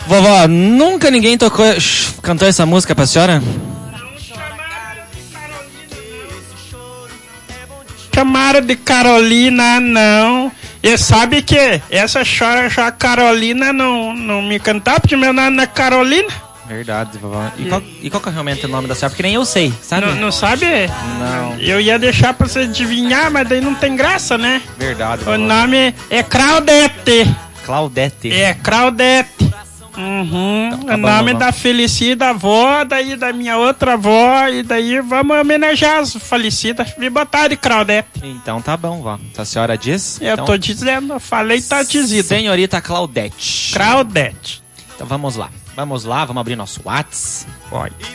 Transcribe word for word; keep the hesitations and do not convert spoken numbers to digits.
Vovó, nunca ninguém tocou, cantou essa música pra senhora? Chamaram de Carolina, não. E sabe que essa chora já Carolina não, não me cantava, porque meu nome é Carolina. Verdade, vovó. E qual, e qual que é realmente o nome da senhora? Porque nem eu sei, sabe? Não, não sabe? Não. Eu ia deixar pra você adivinhar, mas daí não tem graça, né? Verdade, vovó. O nome é Claudete. Claudete. É, Claudete. Uhum. Então, tá o bom, nome vovó. da falecida avó, daí da minha outra avó, e daí vamos homenagear as falecidas. Me botar de Claudete. Então tá bom, vó. Se a senhora diz... Eu então... tô dizendo, eu falei, tá dizido. Senhorita Claudete. Claudete. Então vamos lá. Vamos lá, vamos abrir nosso WhatsApp. Pode.